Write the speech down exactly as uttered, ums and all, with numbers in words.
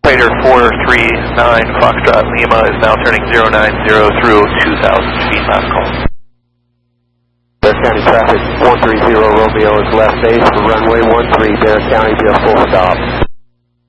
Raider four three nine Foxtrot Lima is now turning zero nine zero through two thousand feet, last call. Bear County traffic one three zero Romeo is left base for runway one three, Bear County, be a full stop.